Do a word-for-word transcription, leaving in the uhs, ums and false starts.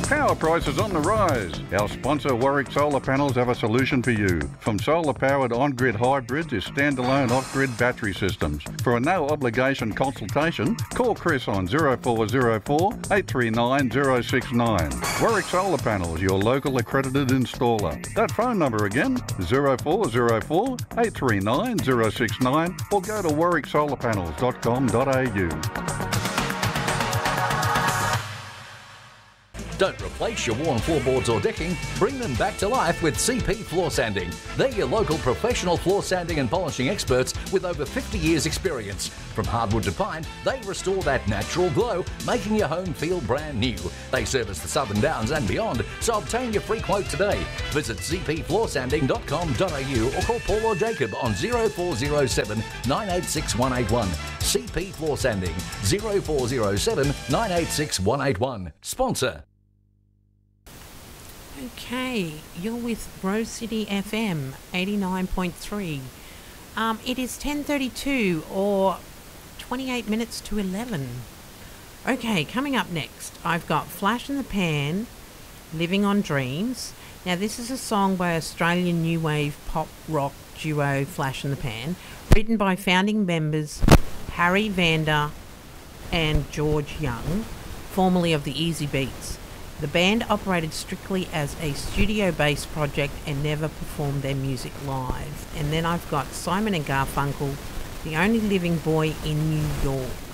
Power prices on the rise. Our sponsor Warwick Solar Panels have a solution for you. From solar-powered on-grid hybrids to standalone off-grid battery systems. For a no-obligation consultation, call Chris on zero four zero four, eight three nine, zero six nine. Warwick Solar Panels, your local accredited installer. That phone number again, zero four zero four, eight three nine, zero six nine, or go to warwick solar panels dot com dot a u. Don't replace your worn floorboards or decking, bring them back to life with C P Floor Sanding. They're your local professional floor sanding and polishing experts with over fifty years experience. From hardwood to pine, they restore that natural glow, making your home feel brand new. They service the Southern Downs and beyond, so obtain your free quote today. Visit c p floor sanding dot com dot a u or call Paul or Jacob on zero four zero seven, nine eight six, one eight one. C P Floor Sanding, zero four zero seven, nine eight six, one eight one. Sponsor. Okay, you're with Rose City F M eighty-nine point three. Um, it is ten thirty-two or twenty-eight minutes to eleven. Okay, coming up next, I've got Flash in the Pan, Living on Dreams. Now, this is a song by Australian new wave pop rock duo Flash in the Pan, written by founding members Harry Vander and George Young, formerly of the Easy Beats. The band operated strictly as a studio-based project and never performed their music live. And then I've got Simon and Garfunkel, The Only Living Boy in New York.